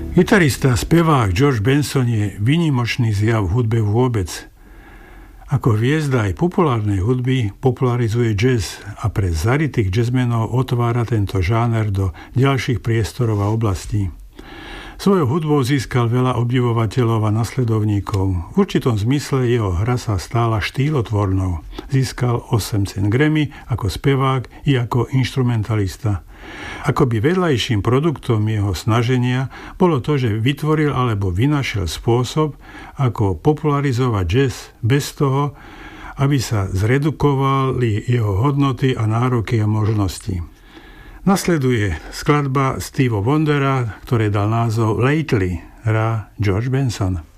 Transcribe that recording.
Gitarista, spevák George Benson je výnimočný zjav v hudbe vôbec. Ako hviezda aj populárnej hudby popularizuje jazz a pre zarytých jazzmenov otvára tento žáner do ďalších priestorov a oblastí. Svojou hudbou získal veľa obdivovateľov a nasledovníkov. V určitom zmysle jeho hra sa stála štýlotvornou. Získal 8 cien Grammy ako spevák i ako inštrumentalista. Akoby vedľajším produktom jeho snaženia bolo to, že vytvoril alebo vynašiel spôsob, ako popularizovať jazz bez toho, aby sa zredukovali jeho hodnoty a nároky a možnosti. Nasleduje skladba Stevieho Wondera, ktoré dal názov Lately, hrá George Benson.